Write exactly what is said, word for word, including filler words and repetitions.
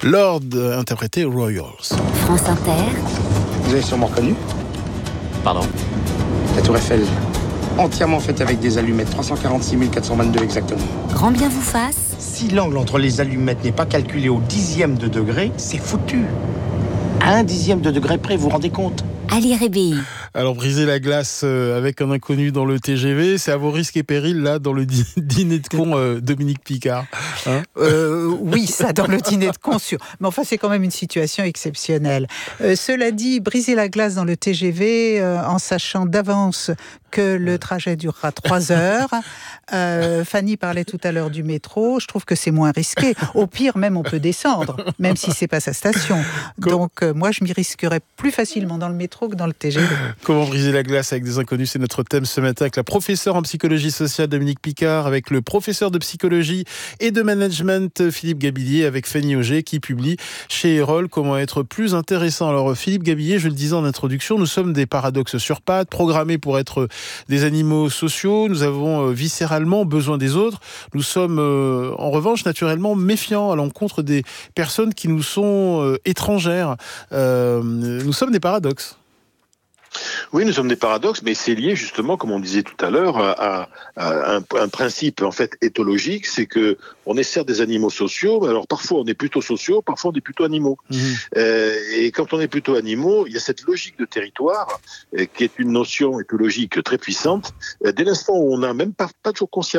Lord, interprété Royals. France Inter. Vous avez sûrement reconnu Pardon? La Tour Eiffel, entièrement faite avec des allumettes, trois cent quarante-six mille quatre cent vingt-deux exactement. Grand bien vous fasse. Si l'angle entre les allumettes n'est pas calculé au dixième de degré, c'est foutu. À un dixième de degré près, vous vous rendez compte? À lire et B I. Alors, briser la glace euh, avec un inconnu dans le T G V, c'est à vos risques et périls, là, dans le dî- dîner de con euh, Dominique Picard. Hein Euh, oui, ça, dans le dîner de con, sûr. Mais enfin, c'est quand même une situation exceptionnelle. Euh, cela dit, briser la glace dans le T G V euh, en sachant d'avance que le trajet durera trois heures. Euh, Fanny parlait tout à l'heure du métro. Je trouve que c'est moins risqué. Au pire, même, on peut descendre, même si c'est pas sa station. Donc, euh, moi, je m'y risquerais plus facilement dans le métro que dans le T G V. Comment briser la glace avec des inconnus, c'est notre thème ce matin avec la professeure en psychologie sociale Dominique Picard, avec le professeur de psychologie et de management Philippe Gabillier, avec Fanny Auger qui publie chez Erol Comment être plus intéressant. Alors Philippe Gabillier, je le disais en introduction, nous sommes des paradoxes sur pattes, programmés pour être des animaux sociaux, nous avons euh, viscéralement besoin des autres, nous sommes euh, en revanche naturellement méfiants à l'encontre des personnes qui nous sont euh, étrangères. Euh, nous sommes des paradoxes. Oui, nous sommes des paradoxes, mais c'est lié justement, comme on disait tout à l'heure, à, à un, un principe en fait éthologique, c'est que on est certes des animaux sociaux, mais alors parfois on est plutôt sociaux, parfois on est plutôt animaux. Mmh. Euh, et quand on est plutôt animaux, il y a cette logique de territoire euh, qui est une notion éthologique très puissante. Euh, dès l'instant où on n'a même pas, pas toujours conscience